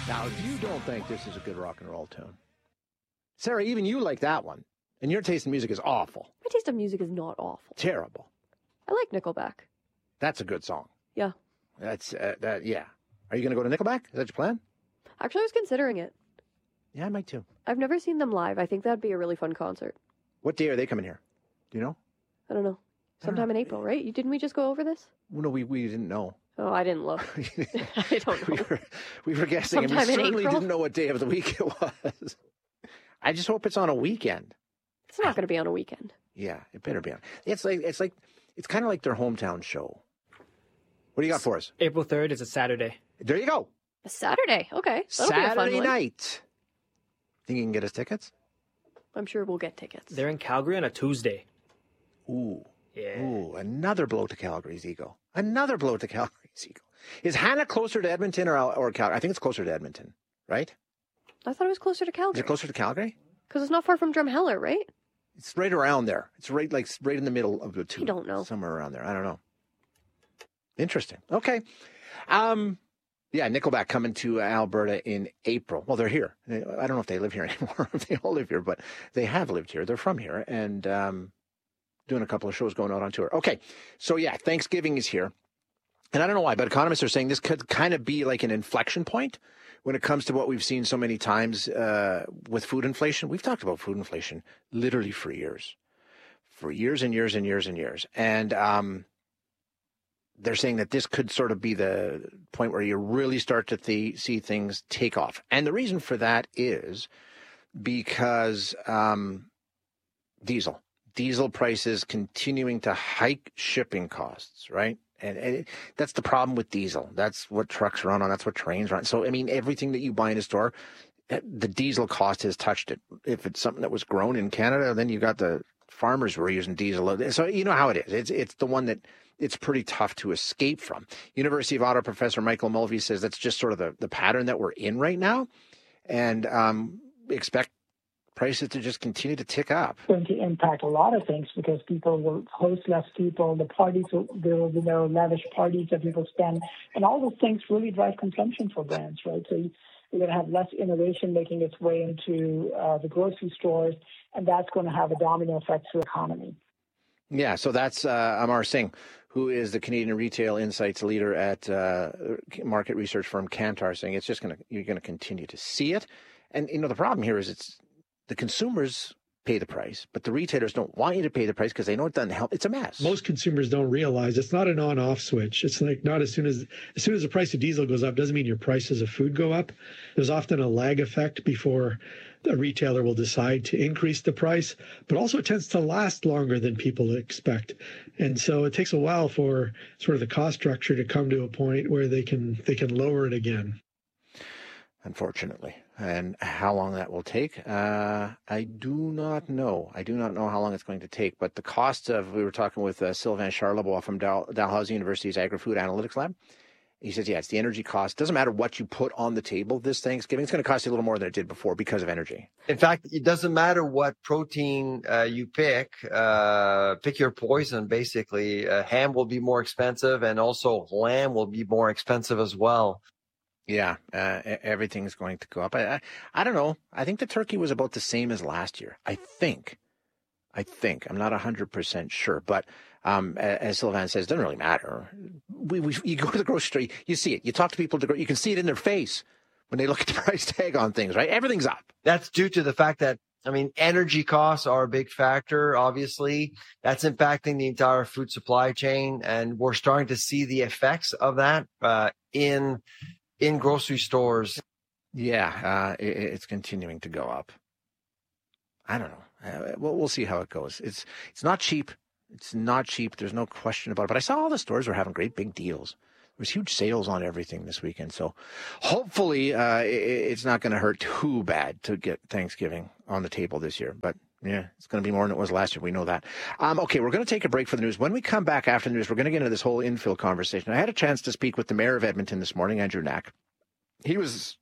Now, you don't think this is a good rock and roll tune. Sarah, even you like that one. And your taste in music is awful. My taste in music is not awful. Terrible. I like Nickelback. That's a good song. Yeah. That's, yeah. Are you going to go to Nickelback? Is that your plan? Actually, I was considering it. Yeah, I might too. I've never seen them live. I think that'd be a really fun concert. What day are they coming here? Do you know? I don't know. Sometime in April, right? Didn't we just go over this? No, we didn't know. Oh, I didn't look. I don't know. We were guessing, Sometime and we in certainly April? didn't know what day of the week it was. I just hope it's on a weekend. It's not going to be on a weekend. Yeah, it better be on. It's kind of like their hometown show. What do you got for us? April 3rd is a Saturday. There you go. A Saturday. Okay. That'll be a fun Saturday one. night. Think you can get us tickets? I'm sure we'll get tickets. They're in Calgary on a Tuesday. Ooh. Yeah. Ooh, another blow to Calgary's ego. Another blow to Calgary's ego. Is Hannah closer to Edmonton or Calgary? I think it's closer to Edmonton, right? I thought it was closer to Is Calgary. it closer to Calgary? Because it's not far from Drumheller, right? It's right around there. It's right in the middle of the two. I don't know. Somewhere around there. I don't know. Interesting. Okay. Yeah, Nickelback coming to Alberta in April. Well, they're here. I don't know if they live here anymore, if they all live here, but they have lived here. They're from here and doing a couple of shows, going out on tour. Okay. So, yeah, Thanksgiving is here. And I don't know why, but economists are saying this could kind of be like an inflection point when it comes to what we've seen so many times with food inflation. We've talked about food inflation literally for years and years and years and years. And they're saying that this could sort of be the point where you really start to see things take off. And the reason for that is because diesel prices continuing to hike shipping costs, right? And that's the problem with diesel. That's what trucks run on. That's what trains run. So, I mean, everything that you buy in a store, the diesel cost has touched it. If it's something that was grown in Canada, then you got the farmers who are using diesel. So you know how it is. It's the one that it's pretty tough to escape from. University of Ottawa professor Michael Mulvey says that's just sort of the pattern that we're in right now, and expect prices to just continue to tick up. It's going to impact a lot of things because people will host less people. The parties there will be no lavish parties that people spend, and all those things really drive consumption for brands, right? So you're going to have less innovation making its way into the grocery stores, and that's going to have a domino effect to the economy. Yeah, so that's Amar Singh, who is the Canadian Retail Insights leader at market research firm Kantar, saying it's just you're going to continue to see it. And, you know, the problem here is it's the consumers pay the price, but the retailers don't want you to pay the price because they know it doesn't help. It's a mess. Most consumers don't realize it's not an on-off switch. It's like not as soon as the price of diesel goes up doesn't mean your prices of food go up. There's often a lag effect before a retailer will decide to increase the price, but also it tends to last longer than people expect. And so it takes a while for sort of the cost structure to come to a point where they can lower it again. Unfortunately. And how long that will take, I do not know. I do not know how long it's going to take. But the cost of, we were talking with Sylvain Charlebois from Dalhousie University's Agri-Food Analytics Lab. He says, yeah, it's the energy cost. Doesn't matter what you put on the table this Thanksgiving. It's going to cost you a little more than it did before because of energy. In fact, it doesn't matter what protein you pick. Pick your poison, basically. Ham will be more expensive, and also lamb will be more expensive as well. Yeah, everything's going to go up. I don't know. I think the turkey was about the same as last year. I think. I'm not 100% sure. But as Sylvain says, it doesn't really matter. You go to the grocery store, you see it. You talk to people, you can see it in their face when they look at the price tag on things, right? Everything's up. That's due to the fact that, energy costs are a big factor, obviously. That's impacting the entire food supply chain. And we're starting to see the effects of that in grocery stores. Yeah, it's continuing to go up. I don't know. We'll see how it goes. It's not cheap. It's not cheap. There's no question about it. But I saw all the stores were having great big deals. There was huge sales on everything this weekend. So hopefully it's not going to hurt too bad to get Thanksgiving on the table this year. But yeah, it's going to be more than it was last year. We know that. Okay, we're going to take a break for the news. When we come back after the news, we're going to get into this whole infill conversation. I had a chance to speak with the mayor of Edmonton this morning, Andrew Knack. He was